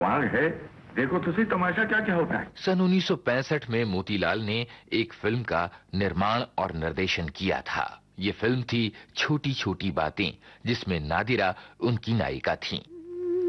वाह है, देखो तो सही तमाशा क्या क्या होता है। सन 1965 में मोतीलाल ने एक फिल्म का निर्माण और निर्देशन किया था। ये फिल्म थी छोटी छोटी बातें, जिसमें नादिरा उनकी नायिका थीं।